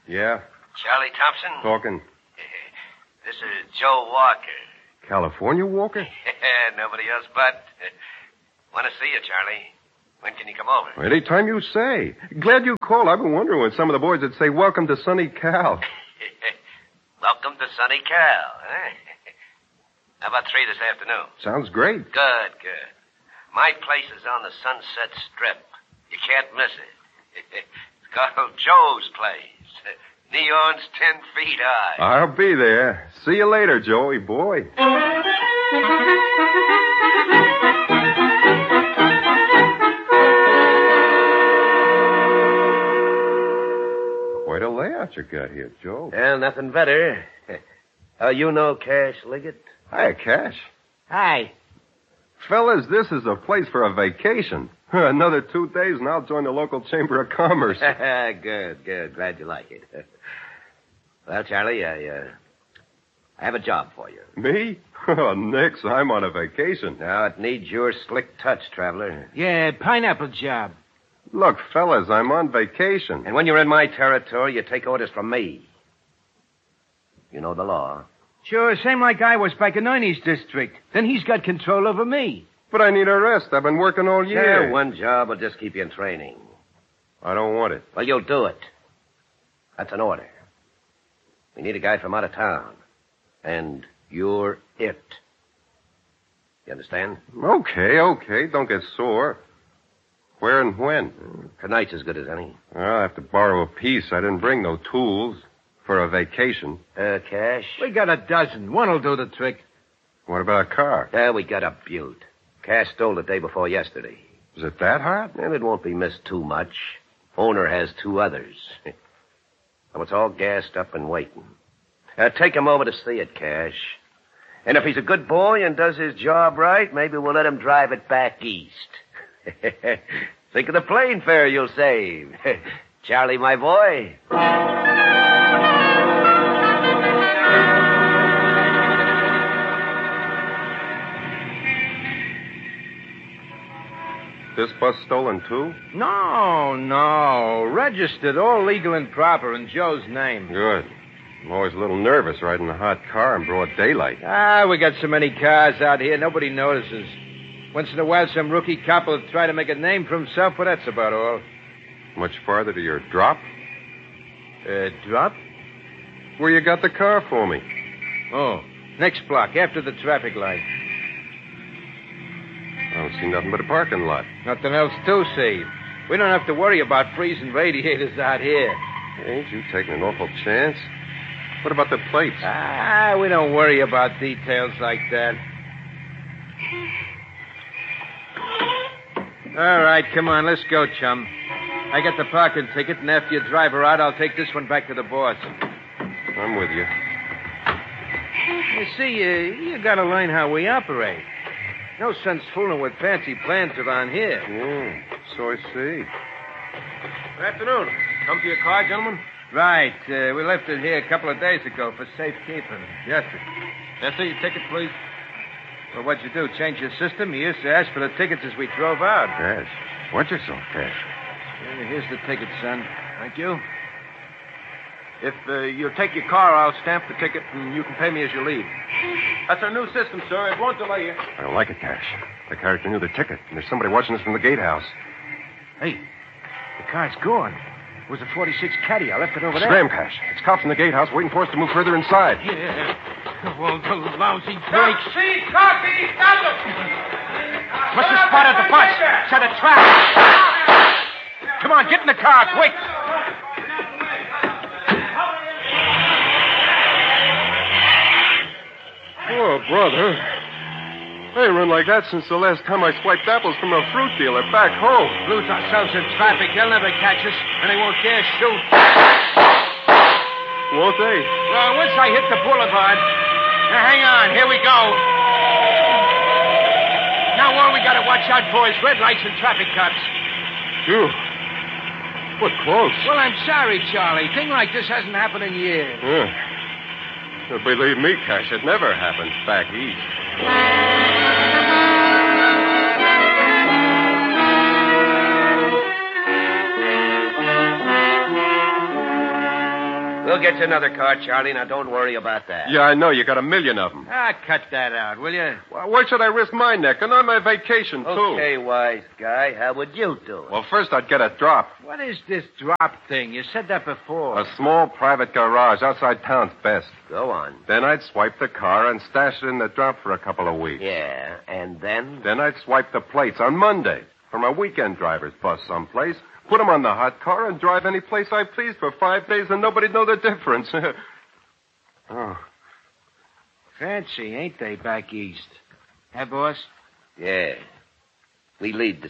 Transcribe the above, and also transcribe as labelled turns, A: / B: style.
A: Yeah?
B: Charlie Thompson?
A: Talking.
B: This is Joe Walker.
A: California Walker?
B: Nobody else but. Want to see you, Charlie. When can you come over?
A: Anytime you say. Glad you called. I've been wondering when some of the boys would say, welcome to Sunny Cal.
B: Welcome to Sunny Cal, huh? How about 3 this afternoon?
A: Sounds great.
B: Good. My place is on the Sunset Strip. You can't miss it. It's called Joe's Place. Neon's 10 feet high.
A: I'll be there. See you later, Joey boy. Quite a layout you got here, Joe.
B: Well, nothing better. You know Cash Liggett?
A: Hi, Cash.
C: Hi.
A: Fellas, this is a place for a vacation. Another 2 days and I'll join the local Chamber of Commerce.
B: Good. Glad you like it. Well, Charlie, I have a job for you.
A: Me? Oh, nix. I'm on a vacation.
B: Now, it needs your slick touch, traveler.
C: Yeah, pineapple job.
A: Look, fellas, I'm on vacation.
B: And when you're in my territory, you take orders from me. You know the law.
C: Sure, same like I was back in Ernie's district. Then he's got control over me.
A: But I need a rest. I've been working all year.
B: Yeah, one job will just keep you in training.
A: I don't want it.
B: Well, you'll do it. That's an order. We need a guy from out of town. And you're it. You understand?
A: Okay. Don't get sore. Where and when?
B: Tonight's as good as any.
A: I'll have to borrow a piece. I didn't bring no tools for a vacation.
B: Cash?
C: We got a dozen. One'll do the trick.
A: What about a car?
B: Yeah, we got a Butte. Cash stole the day before yesterday.
A: Is it that hard?
B: And it won't be missed too much. Owner has 2 others. So it's all gassed up and waiting. Take him over to see it, Cash. And if he's a good boy and does his job right, maybe we'll let him drive it back east. Think of the plane fare you'll save. Charlie, my boy.
A: This bus stolen, too?
C: No. Registered, all legal and proper in Joe's name.
A: Good. I'm always a little nervous riding a hot car in broad daylight.
C: We got so many cars out here, nobody notices. Once in a while, some rookie cop will try to make a name for himself, but that's about all.
A: Much farther to your drop?
C: Drop?
A: Where you got the car for me?
C: Oh, next block, after the traffic light.
A: I don't see nothing but a parking lot.
C: Nothing else to see. We don't have to worry about freezing radiators out here.
A: Ain't you taking an awful chance? What about the plates?
C: We don't worry about details like that. All right, come on, let's go, chum. I got the parking ticket, and after you drive her out, I'll take this one back to the boss.
A: I'm with you.
C: You see, you gotta learn how we operate. No sense fooling with fancy plans around here.
A: Yeah, so I see.
D: Good afternoon. Come for your car, gentlemen?
C: Right. We left it here a couple of days ago for safekeeping.
D: Yes, sir. Yes, sir. Your ticket, please.
C: Well, what'd you do? Change your system? You used to ask for the tickets as we drove out.
A: Cash. Watch yourself, Cash.
C: Here's the ticket, son.
D: Thank you. If you'll take your car, I'll stamp the ticket, and you can pay me as you leave. That's our new system, sir. It won't delay you.
A: I don't like it, Cash. The character knew the ticket, and there's somebody watching us from the gatehouse.
C: Hey, the car's gone. It was a 46 Caddy. I left it over there.
A: Scram, Cash. It's cops in the gatehouse waiting for us to move further inside.
C: Yeah. Well, the lousy brakes.
D: See, Cocky, stop him!
C: Must have spotted the bus. Set a trap. Come on, get in the car, quick.
A: Oh, brother. I ain't run like that since the last time I swiped apples from a fruit dealer back home.
C: Lose ourselves in traffic. They'll never catch us, and they won't dare shoot.
A: Won't they?
C: Well, once I hit the boulevard. Now, hang on. Here we go. Now, all we got to watch out for is red lights and traffic cops.
A: Phew. What close.
C: Well, I'm sorry, Charlie. Thing like this hasn't happened in years.
A: Yeah. Believe me, Cash, it never happened back east.
B: We'll get you another car, Charlie. Now, don't worry about that.
A: Yeah, I know. You got a million of them.
C: Cut that out, will you?
A: Well, why should I risk my neck? And on my vacation, too.
B: Okay, wise guy. How would you do it?
A: Well, first I'd get a drop.
C: What is this drop thing? You said that before.
A: A small private garage outside town's best.
B: Go on.
A: Then I'd swipe the car and stash it in the drop for a couple of weeks.
B: Yeah, and then?
A: Then I'd swipe the plates on Monday from a weekend driver's bus someplace, put them on the hot car, and drive any place I pleased for 5 days, and nobody'd know the difference. Oh.
C: Fancy, ain't they, back east? Huh, boss?
B: Yeah. We lead the